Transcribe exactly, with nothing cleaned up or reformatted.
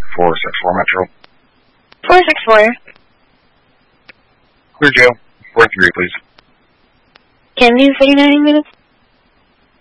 four six four Metro. four six four. Clear jail. four three, please. Can do thirty-nine minutes.